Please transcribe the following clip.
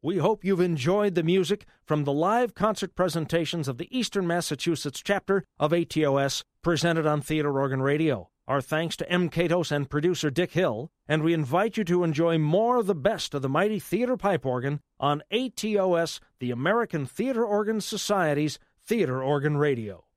We hope you've enjoyed the music from the live concert presentations of the Eastern Massachusetts chapter of ATOS, presented on Theater Organ Radio. Our thanks to M. Katos and producer Dick Hill, and we invite you to enjoy more of the best of the mighty theater pipe organ on ATOS, the American Theater Organ Society's Theater Organ Radio.